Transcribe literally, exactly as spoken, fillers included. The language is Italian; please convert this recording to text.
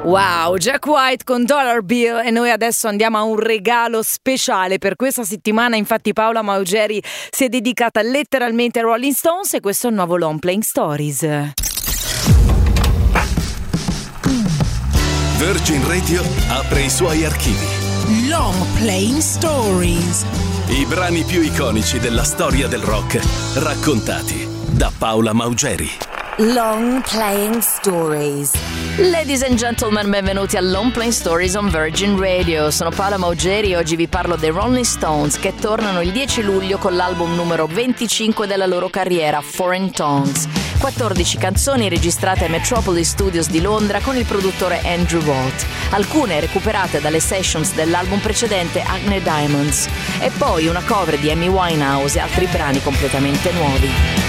Wow, Jack White con Dollar Bill, e noi adesso andiamo a un regalo speciale per questa settimana. Infatti Paola Maugeri si è dedicata letteralmente ai Rolling Stones e questo è il nuovo Long Playing Stories. Virgin Radio apre i suoi archivi. Long Playing Stories. I brani più iconici della storia del rock, raccontati da Paola Maugeri. Long Playing Stories. Ladies and gentlemen, benvenuti a Long Playing Stories on Virgin Radio. Sono Paola Maugeri e oggi vi parlo dei Rolling Stones, che tornano il dieci luglio con l'album numero venticinque della loro carriera, Foreign Tongues. quattordici canzoni registrate ai Metropolis Studios di Londra con il produttore Andrew Walt, alcune recuperate dalle sessions dell'album precedente Acne Diamonds, e poi una cover di Amy Winehouse e altri brani completamente nuovi.